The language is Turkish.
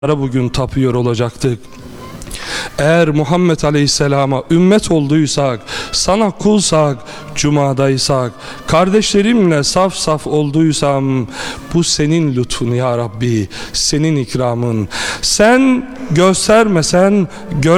bugün tapıyor olacaktık. Eğer Muhammed Aleyhisselam'a ümmet olduysak, sana kulsak, cumadaysak, kardeşlerimle saf saf olduysam, bu senin lütfun ya Rabbi, senin ikramın. Sen göstermesen